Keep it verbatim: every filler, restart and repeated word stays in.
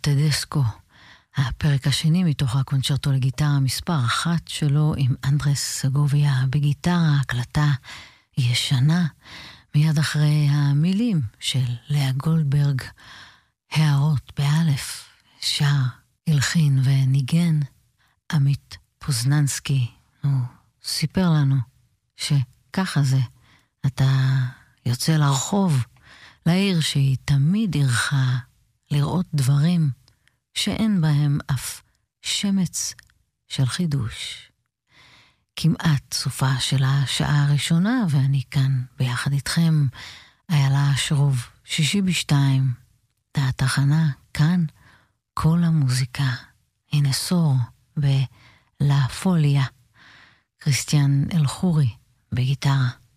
טדסקו, הפרק השני מתוך הקונצ'רטו לגיטרה מספר אחת שלו עם אנדרס סגוביה בגיטרה, הקלטה ישנה, מיד אחרי המילים של לאה גולדברג, הערות באלף, שר, הלחין וניגן, עמית פוזננסקי. הוא סיפר לנו שככה זה, אתה יוצא לרחוב, לעיר שהיא תמיד עירכה, לראות דברים שאין בהם אף שמץ של חידוש. כמעט סופה של השעה הראשונה, ואני כאן ביחד איתכם, איילה שרוב, שישי בשתיים, התחנה כאן, כל המוזיקה. הנה סור בלה פוליה, קריסטיאן אלחורי בגיטרה.